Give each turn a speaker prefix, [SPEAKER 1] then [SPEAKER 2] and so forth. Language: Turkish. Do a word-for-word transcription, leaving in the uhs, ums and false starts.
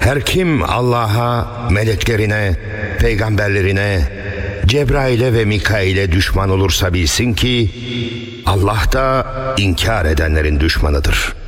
[SPEAKER 1] Her kim Allah'a, meleklerine, peygamberlerine, Cebrail'e ve Mikail'e düşman olursa bilsin ki Allah da inkar edenlerin düşmanıdır.